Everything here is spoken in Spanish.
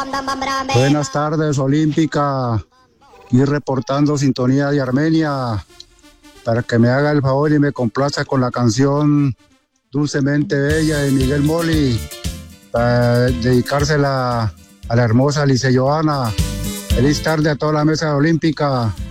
Buenas tardes, Olímpica. Y reportando sintonía de Armenia para que me haga el favor y me complaza con la canción Dulcemente Bella de Miguel Moli, para dedicársela a la hermosa Alicia Joana. Feliz tarde a toda la mesa olímpica.